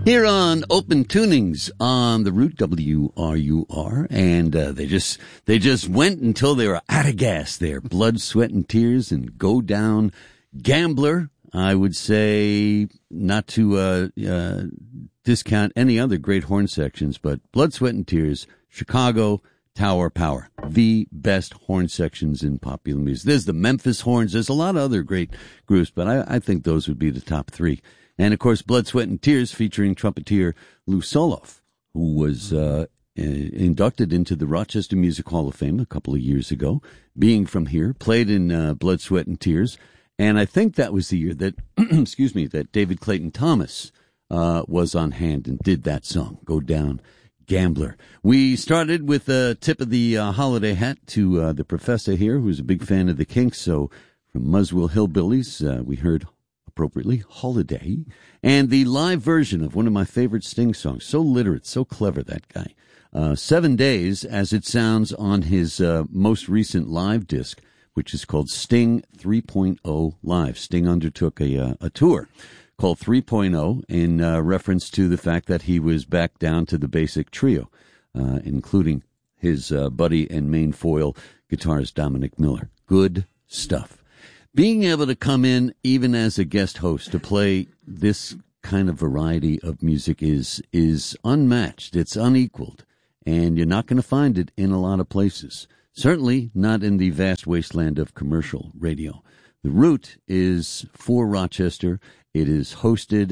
Here on Open Tunings on the Root WRUR, and they just went until they were out of gas there. Blood, Sweat, and Tears and Go Down Gambler. I would say not to discount any other great horn sections, but Blood, Sweat, and Tears, Chicago, Tower Power, the best horn sections in popular music. There's the Memphis Horns. There's a lot of other great groups, but I think those would be the top three. And, of course, Blood, Sweat, and Tears featuring trumpeter Lou Soloff, who was inducted into the Rochester Music Hall of Fame a couple of years ago, being from here, played in Blood, Sweat, and Tears. And I think that was the year that, that David Clayton Thomas was on hand and did that song, Go Down Gambler. We started with a tip of the holiday hat to the professor here, who's a big fan of the Kinks. So from Muswell Hillbillies, we heard appropriately Holiday, and the live version of one of my favorite Sting songs. So literate, so clever, that guy. 7 Days, as it sounds on his most recent live disc, which is called Sting 3.0 Live. Sting undertook a tour called 3.0 in reference to the fact that he was back down to the basic trio, including his buddy and main foil guitarist Dominic Miller. Good stuff. Being able to come in even as a guest host to play this kind of variety of music is unmatched. It's unequaled, and you're not going to find it in a lot of places. Certainly not in the vast wasteland of commercial radio. The Root is for Rochester. It is hosted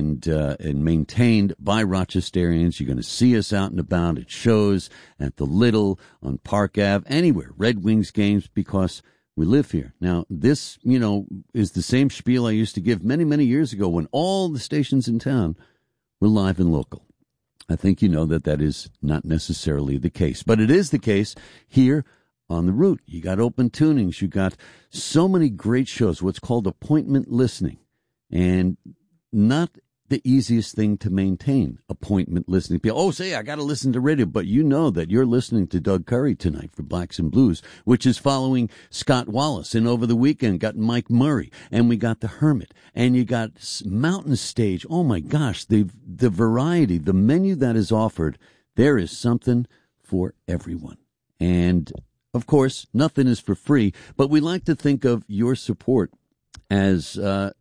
and maintained by Rochesterians. You're going to see us out and about at shows, at the Little, on Park Ave, anywhere. Red Wings games, because we live here. Now, this, is the same spiel I used to give many, many years ago when all the stations in town were live and local. I think you know that is not necessarily the case. But it is the case here on the Root. You got Open Tunings. You got so many great shows, what's called appointment listening. And not the easiest thing to maintain, appointment listening. People, I got to listen to radio. But you know that you're listening to Doug Curry tonight for Blacks and Blues, which is following Scott Wallace. And over the weekend, got Mike Murray. And we got The Hermit. And you got Mountain Stage. Oh, my gosh, the variety, the menu that is offered, there is something for everyone. And, of course, nothing is for free. But we like to think of your support as,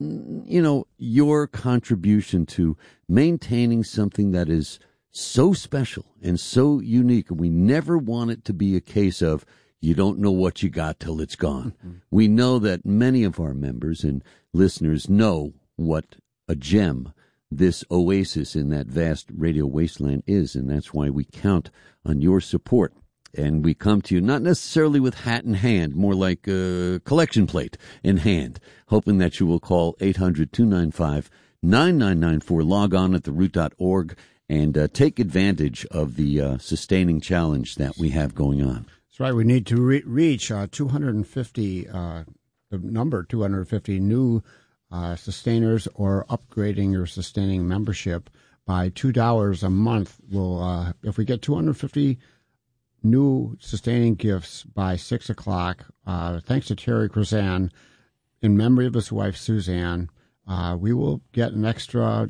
your contribution to maintaining something that is so special and so unique. And we never want it to be a case of you don't know what you got till it's gone. Mm-hmm. We know that many of our members and listeners know what a gem this oasis in that vast radio wasteland is, and that's why we count on your support. And we come to you not necessarily with hat in hand, more like a collection plate in hand, hoping that you will call 800-295-9994, log on at theroot.org, and take advantage of the sustaining challenge that we have going on. That's right. We need to reach 250, the number 250 new sustainers, or upgrading your sustaining membership by $2 a month. We'll, if we get 250 new sustaining gifts by 6 o'clock, thanks to Terry Cruzan, in memory of his wife Suzanne, we will get an extra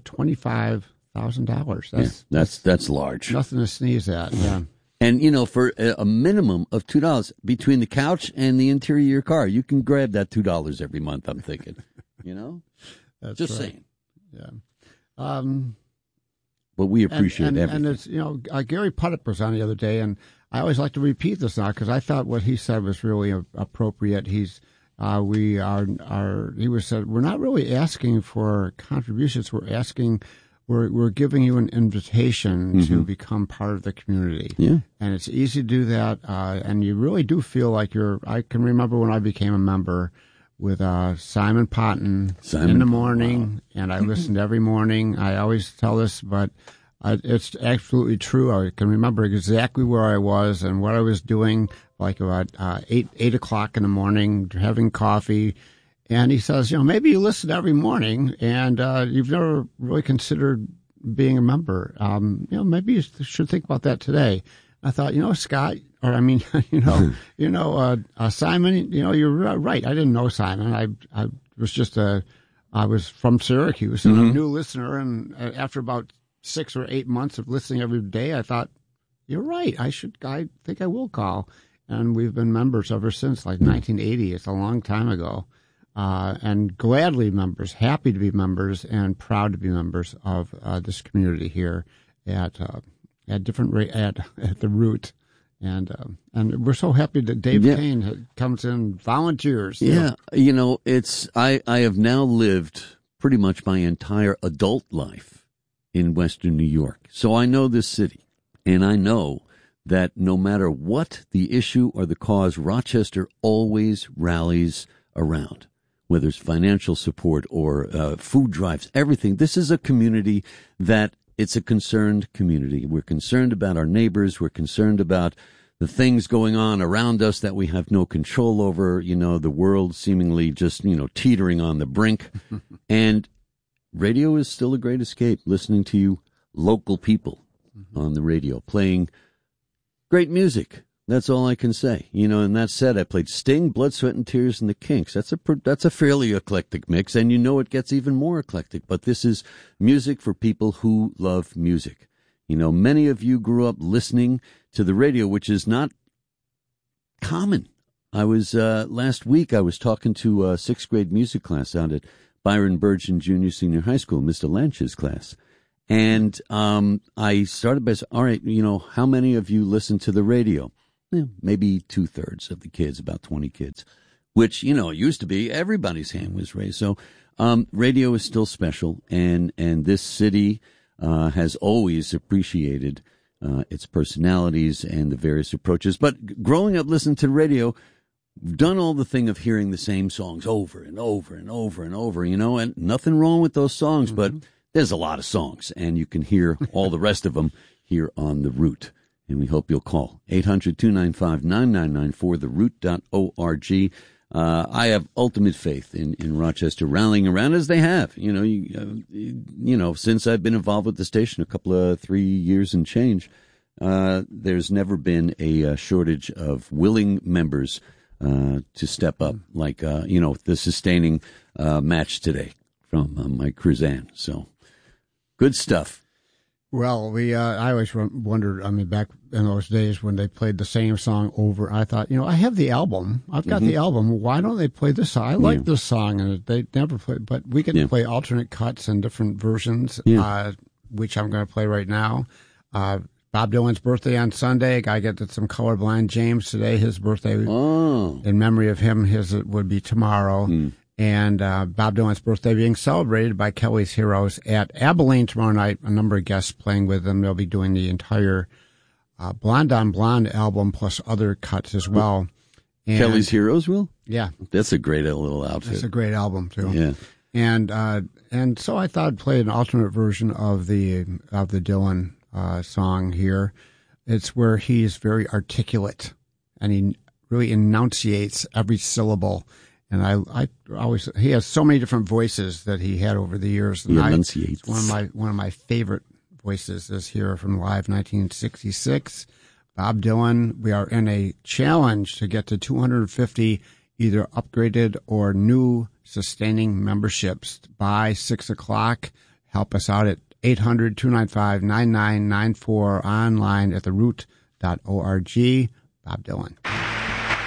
$25,000. That's large. Nothing to sneeze at. Yeah. And for a minimum of $2 between the couch and the interior of your car, you can grab that $2 every month. I'm thinking, That's just right. saying. Yeah. But we appreciate everything. And it's Gary Puttock was on the other day, and I always like to repeat this now because I thought what he said was really appropriate. He said we're not really asking for contributions. We're giving you an invitation to become part of the community. Yeah. And it's easy to do that. And you really do feel like I can remember when I became a member with Simon Potton in the morning, and I listened every morning. I always tell this, but it's absolutely true. I can remember exactly where I was and what I was doing, like about 8 o'clock in the morning, having coffee. And he says, maybe you listen every morning, and you've never really considered being a member. Maybe you should think about that today. I thought, Scott, Simon, you're right. I didn't know Simon. I was from Syracuse, and I'm a new listener. And after about 6 or 8 months of listening every day, I thought, you're right. I think I will call. And we've been members ever since, like 1980. It's a long time ago. And gladly members, happy to be members, and proud to be members of this community here at the Root. And we're so happy that Dave Kane comes in, volunteers. Yeah, I have now lived pretty much my entire adult life in Western New York. So I know this city. And I know that no matter what the issue or the cause, Rochester always rallies around, whether it's financial support or food drives, everything. This is a community that it's a concerned community. We're concerned about our neighbors. We're concerned about the things going on around us that we have no control over, the world seemingly just, teetering on the brink. And radio is still a great escape, listening to you local people on the radio, playing great music. That's all I can say. And that said, I played Sting, Blood, Sweat, and Tears, and the Kinks. That's a fairly eclectic mix, and it gets even more eclectic. But this is music for people who love music. Many of you grew up listening to the radio, which is not common. I was, last week, I was talking to a 6th grade music class out at Byron Burgeon Junior Senior High School, Mr. Lanch's class. And I started by saying, all right, how many of you listen to the radio? Maybe 2/3 of the kids, about 20 kids, which, it used to be everybody's hand was raised. So radio is still special, and this city has always appreciated its personalities and the various approaches. But growing up listening to the radio, done all the thing of hearing the same songs over and over and over and over, and nothing wrong with those songs, but there's a lot of songs, and you can hear all the rest of them here on The Root. And we hope you'll call 800-295-9994, theroot.org. I have ultimate faith in Rochester rallying around, as they have. Since I've been involved with the station, a couple of 3 years and change, there's never been a shortage of willing members to step up, like the sustaining match today from Mike Cruzan. So. Good stuff. Well, I always wondered, back in those days when they played the same song over, I thought, I have the album. I've got the album. Why don't they play this song? I like this song, and they never play, but we get to play alternate cuts and different versions, which I'm going to play right now. Bob Dylan's birthday on Sunday. I get some colorblind James today. His birthday, in memory of him, his would be tomorrow. And Bob Dylan's birthday being celebrated by Kelly's Heroes at Abilene tomorrow night. A number of guests playing with them. They'll be doing the entire Blonde on Blonde album plus other cuts as well. And Kelly's Heroes will? Yeah. That's a great little outfit. It's a great album, too. Yeah. And so I thought I'd play an alternate version of the Dylan song here. It's where he's very articulate, and he really enunciates every syllable. And I always, he has so many different voices that he had over the years. And enunciates. One of my favorite voices is here from Live 1966. Bob Dylan. We are in a challenge to get to 250 either upgraded or new sustaining memberships by 6 o'clock. Help us out at 800-295-9994 online at theroot.org. Bob Dylan.